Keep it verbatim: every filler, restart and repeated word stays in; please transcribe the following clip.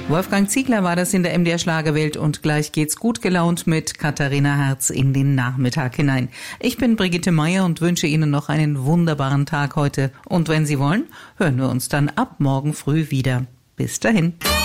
Wolfgang Ziegler war das in der M D R Schlagerwelt und gleich geht's gut gelaunt mit Katharina Herz in den Nachmittag hinein. Ich bin Brigitte Meier und wünsche Ihnen noch einen wunderbaren Tag heute. Und wenn Sie wollen, hören wir uns dann ab morgen früh wieder. Bis dahin.